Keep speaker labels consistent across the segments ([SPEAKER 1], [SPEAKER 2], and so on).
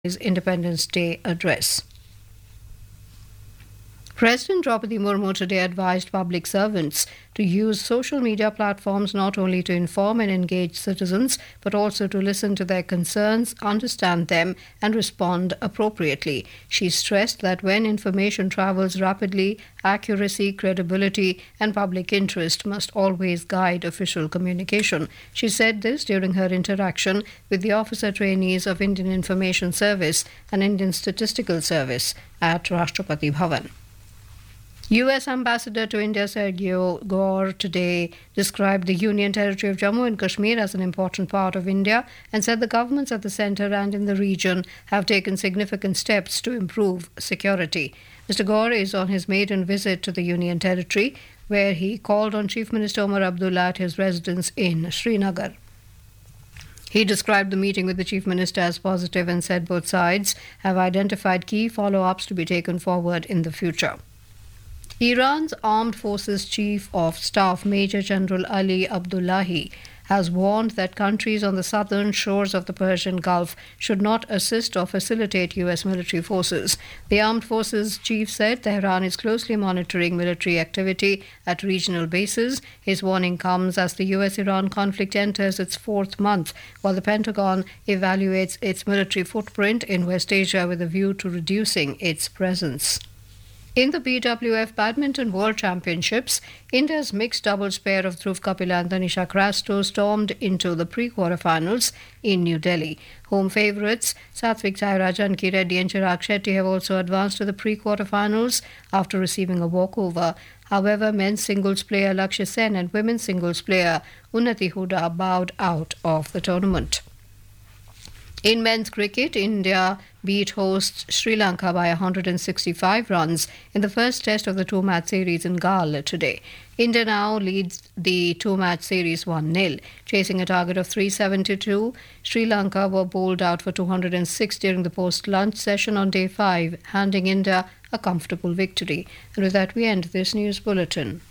[SPEAKER 1] his Independence Day address. President Draupadi Murmu today advised public servants to use social media platforms not only to inform and engage citizens, but also to listen to their concerns, understand them, and respond appropriately. She stressed that when information travels rapidly, accuracy, credibility, and public interest must always guide official communication. She said this during her interaction with the officer trainees of Indian Information Service and Indian Statistical Service at Rashtrapati Bhavan. U.S. Ambassador to India Sergio Gore today described the Union Territory of Jammu and Kashmir as an important part of India and said the governments at the centre and in the region have taken significant steps to improve security. Mr. Gore is on his maiden visit to the Union Territory, where he called on Chief Minister Omar Abdullah at his residence in Srinagar. He described the meeting with the Chief Minister as positive and said both sides have identified key follow-ups to be taken forward in the future. Iran's Armed Forces Chief of Staff Major General Ali Abdullahi has warned that countries on the southern shores of the Persian Gulf should not assist or facilitate U.S. military forces. The Armed Forces Chief said Tehran is closely monitoring military activity at regional bases. His warning comes as the U.S.-Iran conflict enters its fourth month, while the Pentagon evaluates its military footprint in West Asia with a view to reducing its presence. In the BWF Badminton World Championships, India's mixed doubles pair of Dhruv Kapila and Tanisha Crasto stormed into the pre-quarterfinals in New Delhi. Home favourites Satvik Sairaj, Anki Reddy and Chirag Shetty have also advanced to the pre-quarterfinals after receiving a walkover. However, men's singles player Lakshya Sen and women's singles player Unnati Huda bowed out of the tournament. In men's cricket, India beat hosts Sri Lanka by 165 runs in the first test of the two-match series in Galle today. India now leads the two-match series 1-0. Chasing a target of 372, Sri Lanka were bowled out for 206 during the post-lunch session on day 5, handing India a comfortable victory. And with that, we end this news bulletin.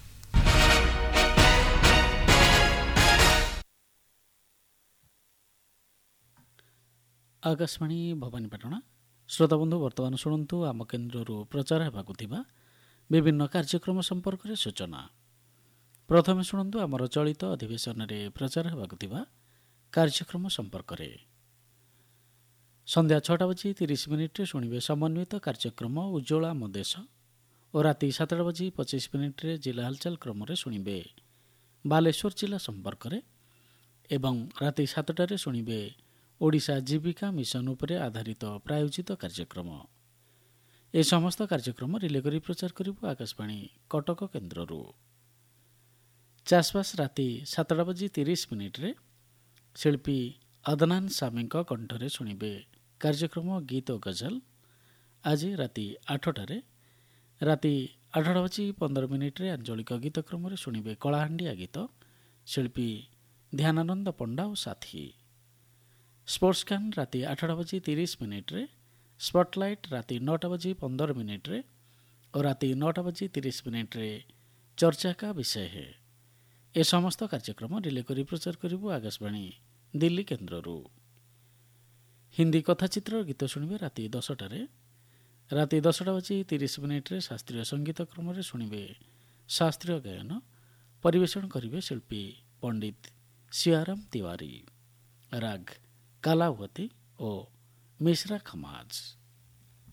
[SPEAKER 2] Akashvani Bhawanipatna श्रोताबंधु वर्तमान शुणु आम केन्द्र प्रचार होगा विभिन्न कार्यक्रम संपर्क में सूचना। प्रथम शुणु आमर चलित अधिवेशन में प्रचार होगा कार्यक्रम संपर्क में। संध्या 6:30 शुणिबे समन्वित कार्यक्रम उज्ज्वला मो देश और राति 7:25 जिला हालचाल क्रम शुणिबे बालेश्वर जिला संपर्क में एवं राति 7टारे शुणिबे ओडिशा जीविका मिशन उपरे आधारित प्रायोजित कार्यक्रम। ए समस्त कार्यक्रम रिले करी प्रचार करिबो आकाशवाणी कटक केन्द्ररू। चाषबास राति 7:30 शिल्पी अदनान सामी कंठरे शुणिबे कार्यक्रम गीत और गजल। आज राति 8टारे राति 8:15 आंचलिक गीत क्रम शुणिबे कलाहांडिया गीत शिल्पी ध्यानानंद पंडा और साथी। स्पोर्ट्स कैन राति 8:30 स्पॉटलाइट राति 9:15 और राति 9:30 चर्चा का विषय है। ए समस्त कार्यक्रम रिले करी प्रचार करिबो आकाशवाणी दिल्ली केन्द्ररू। हिंदी कथाचित्र गीत शुणिबे राति 10टारे राति 10:30 शास्त्रीय संगीत क्रम शुणिबे शास्त्रीय गायन परिवेषण करिबे शिल्पी पंडित सियाराम तिवारी। राग कालावती और मिश्रा खमाज।